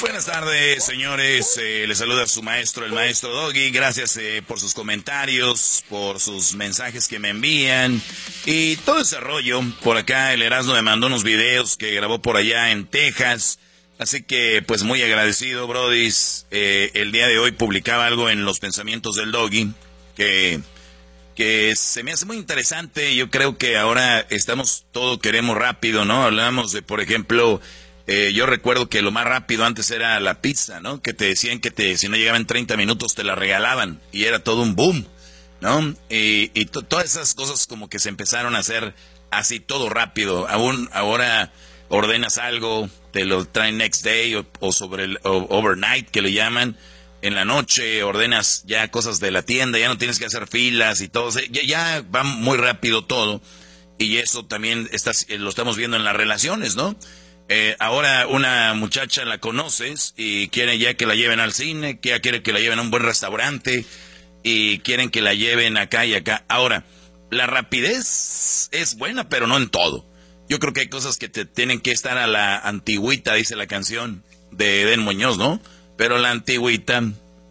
Buenas tardes, señores. Les saluda su maestro, el maestro Doggy. Gracias por sus comentarios, por sus mensajes que me envían y todo ese rollo. Por acá el Erasmo me mandó unos videos que grabó por allá en Texas. Así que, pues, muy agradecido, brodis. El día de hoy publicaba algo en Los Pensamientos del Doggy que se me hace muy interesante. Yo creo que ahora todo queremos rápido, ¿no? Hablamos de, por ejemplo... yo recuerdo que lo más rápido antes era la pizza, ¿no? Que te decían que si no llegaban 30 minutos te la regalaban y era todo un boom, ¿no? Y todas esas cosas como que se empezaron a hacer así todo rápido. Ahora ordenas algo, te lo traen next day o sobre el overnight que le llaman. En la noche ordenas ya cosas de la tienda, ya no tienes que hacer filas y todo. Ya va muy rápido todo. Y eso también lo estamos viendo en las relaciones, ¿no? Ahora una muchacha la conoces y quiere ya que la lleven al cine, que ya quiere que la lleven a un buen restaurante y quieren que la lleven acá y acá. Ahora, la rapidez es buena, pero no en todo. Yo creo que hay cosas que te tienen que estar a la antigüita, dice la canción de Eden Muñoz, ¿no? Pero a la antigüita,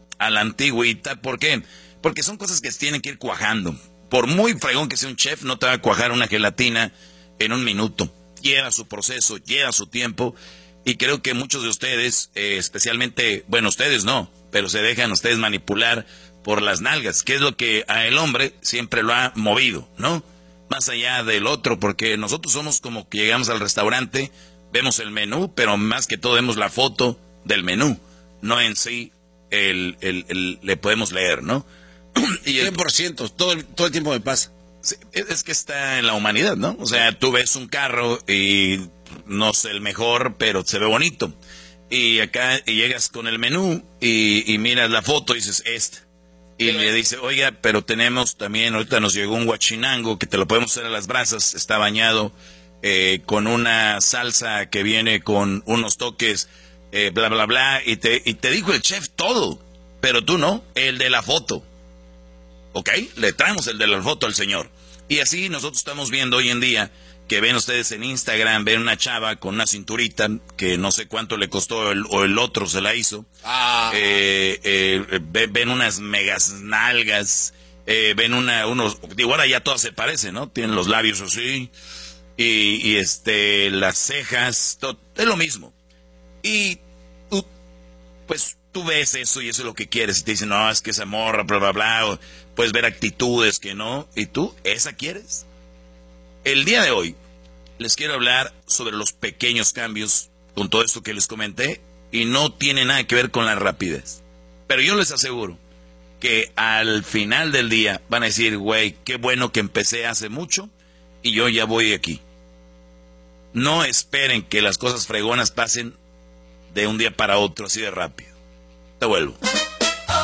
¿por qué? Porque son cosas que se tienen que ir cuajando. Por muy fregón que sea un chef, no te va a cuajar una gelatina en un minuto. Lleva su proceso, lleva su tiempo, y creo que muchos de ustedes, especialmente, bueno, ustedes no, pero se dejan ustedes manipular por las nalgas, que es lo que a el hombre siempre lo ha movido, ¿no? Más allá del otro, porque nosotros somos como que llegamos al restaurante, vemos el menú, pero más que todo vemos la foto del menú, no en sí le podemos leer, ¿no? Y 100%, todo el tiempo me pasa. Sí, es que está en la humanidad, ¿no? O sea, tú ves un carro y no es el mejor, pero se ve bonito. Y acá llegas con el menú y miras la foto y dices, Y le dice, oiga, pero tenemos también, ahorita nos llegó un guachinango que te lo podemos hacer a las brasas. Está bañado con una salsa que viene con unos toques, bla, bla, bla. Y te dijo el chef todo, pero tú no, el de la foto. ¿Ok? Le traemos el de la foto al señor. Y así nosotros estamos viendo hoy en día que ven ustedes en Instagram, ven una chava con una cinturita que no sé cuánto le costó o el otro se la hizo. Ven unas megas nalgas, ven digo, ahora ya todas se parecen, ¿no? Tienen los labios así y las cejas, todo, es lo mismo. Y tú ves eso y eso es lo que quieres. Y te dicen, no, es que esa morra, bla, bla, bla. O puedes ver actitudes que no. ¿Y tú, esa quieres? El día de hoy les quiero hablar sobre los pequeños cambios con todo esto que les comenté. Y no tiene nada que ver con la rapidez. Pero yo les aseguro que al final del día van a decir, güey, qué bueno que empecé hace mucho y yo ya voy aquí. No esperen que las cosas fregonas pasen de un día para otro así de rápido. Te vuelvo.